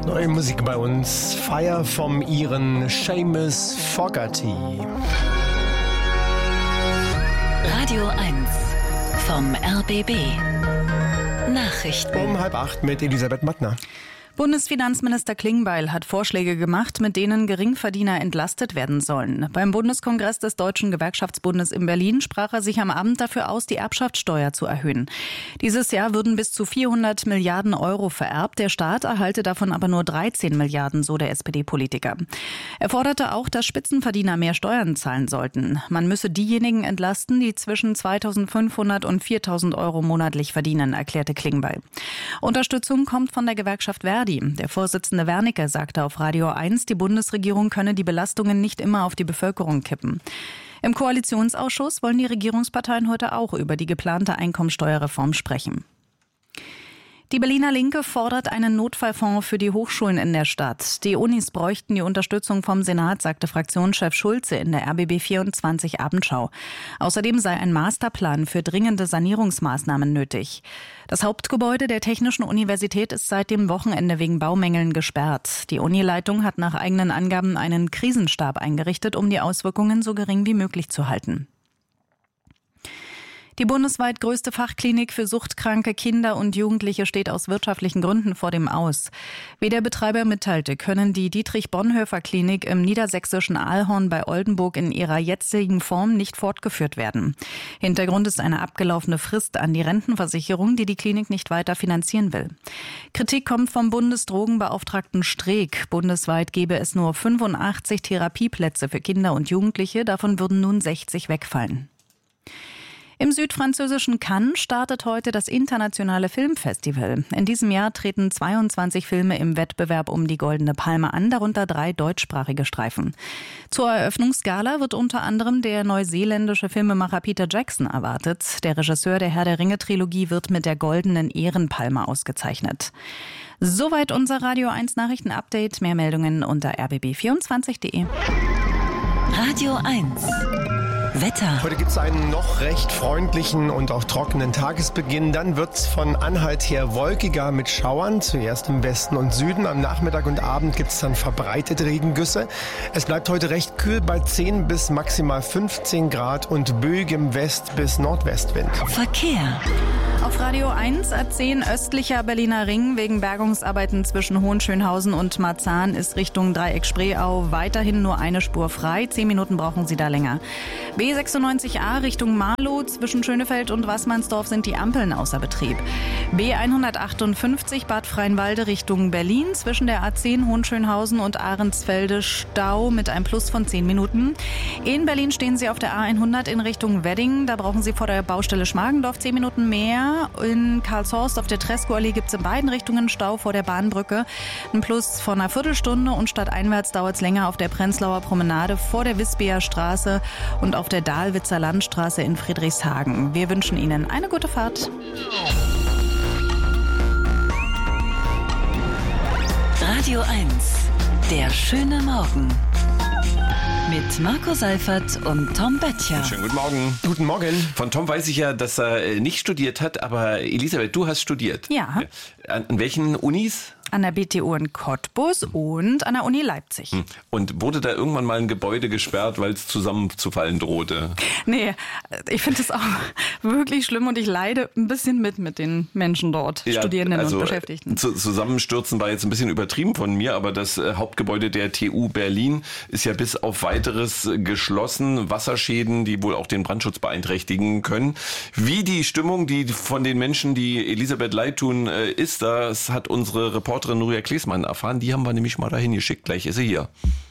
Neue Musik bei uns. Fire vom Iren Seamus Fogarty. Radio 1 vom RBB. Nachrichten. Um 7:30 mit Elisabeth Mattner. Bundesfinanzminister Klingbeil hat Vorschläge gemacht, mit denen Geringverdiener entlastet werden sollen. Beim Bundeskongress des Deutschen Gewerkschaftsbundes in Berlin sprach er sich am Abend dafür aus, die Erbschaftssteuer zu erhöhen. Dieses Jahr würden bis zu 400 Milliarden Euro vererbt. Der Staat erhalte davon aber nur 13 Milliarden, so der SPD-Politiker. Er forderte auch, dass Spitzenverdiener mehr Steuern zahlen sollten. Man müsse diejenigen entlasten, die zwischen 2.500 und 4.000 Euro monatlich verdienen, erklärte Klingbeil. Unterstützung kommt von der Gewerkschaft Verdi. Der Vorsitzende Wernicke sagte auf Radio 1, die Bundesregierung könne die Belastungen nicht immer auf die Bevölkerung kippen. Im Koalitionsausschuss wollen die Regierungsparteien heute auch über die geplante Einkommensteuerreform sprechen. Die Berliner Linke fordert einen Notfallfonds für die Hochschulen in der Stadt. Die Unis bräuchten die Unterstützung vom Senat, sagte Fraktionschef Schulze in der RBB24 Abendschau. Außerdem sei ein Masterplan für dringende Sanierungsmaßnahmen nötig. Das Hauptgebäude der Technischen Universität ist seit dem Wochenende wegen Baumängeln gesperrt. Die Unileitung hat nach eigenen Angaben einen Krisenstab eingerichtet, um die Auswirkungen so gering wie möglich zu halten. Die bundesweit größte Fachklinik für suchtkranke Kinder und Jugendliche steht aus wirtschaftlichen Gründen vor dem Aus. Wie der Betreiber mitteilte, können die Dietrich-Bonhoeffer-Klinik im niedersächsischen Ahlhorn bei Oldenburg in ihrer jetzigen Form nicht fortgeführt werden. Hintergrund ist eine abgelaufene Frist an die Rentenversicherung, die die Klinik nicht weiter finanzieren will. Kritik kommt vom Bundesdrogenbeauftragten Streeck. Bundesweit gäbe es nur 85 Therapieplätze für Kinder und Jugendliche, davon würden nun 60 wegfallen. Im südfranzösischen Cannes startet heute das internationale Filmfestival. In diesem Jahr treten 22 Filme im Wettbewerb um die Goldene Palme an, darunter 3 deutschsprachige Streifen. Zur Eröffnungsgala wird unter anderem der neuseeländische Filmemacher Peter Jackson erwartet. Der Regisseur der Herr der Ringe-Trilogie wird mit der Goldenen Ehrenpalme ausgezeichnet. Soweit unser Radio 1 Nachrichten-Update. Mehr Meldungen unter rbb24.de. Radio 1 Wetter. Heute gibt es einen noch recht freundlichen und auch trockenen Tagesbeginn. Dann wird es von Anhalt her wolkiger mit Schauern, zuerst im Westen und Süden. Am Nachmittag und Abend gibt es dann verbreitet Regengüsse. Es bleibt heute recht kühl bei 10 bis maximal 15 Grad und böigem West- bis Nordwestwind. Verkehr. Auf Radio 1 A10 östlicher Berliner Ring wegen Bergungsarbeiten zwischen Hohenschönhausen und Marzahn ist Richtung Dreieck Spreeau weiterhin nur eine Spur frei. 10 Minuten brauchen Sie da länger. B96A Richtung Marlow zwischen Schönefeld und Waßmannsdorf sind die Ampeln außer Betrieb. B158 Bad Freienwalde Richtung Berlin zwischen der A10 Hohenschönhausen und Ahrensfelde Stau mit einem Plus von 10 Minuten. In Berlin stehen Sie auf der A100 in Richtung Wedding. Da brauchen Sie vor der Baustelle Schmargendorf 10 Minuten mehr. In Karlshorst auf der Tresco-Allee gibt es in beiden Richtungen Stau vor der Bahnbrücke. Ein Plus von einer Viertelstunde und stadteinwärts dauert es länger auf der Prenzlauer Promenade vor der Wisbier Straße und auf der Dahlwitzer Landstraße in Friedrichshagen. Wir wünschen Ihnen eine gute Fahrt. Radio 1, der schöne Morgen. Mit Marco Seifert und Tom Böttcher. Schönen guten Morgen. Guten Morgen. Von Tom weiß ich ja, dass er nicht studiert hat, aber Elisabeth, du hast studiert. Ja. An welchen Unis? An der BTU in Cottbus und an der Uni Leipzig. Und wurde da irgendwann mal ein Gebäude gesperrt, weil es zusammenzufallen drohte? Nee, ich finde es auch wirklich schlimm und ich leide ein bisschen mit den Menschen dort, Ja, Studierenden also, und Beschäftigten. Zusammenstürzen war jetzt ein bisschen übertrieben von mir, aber das Hauptgebäude der TU Berlin ist ja bis auf weiteres geschlossen. Wasserschäden, die wohl auch den Brandschutz beeinträchtigen können. Wie die Stimmung, die von den Menschen, die Elisabeth leid tun, ist, das hat unsere Reporterin Nuria Klesmann erfahren. Die haben wir nämlich mal dahin geschickt. Gleich ist sie hier.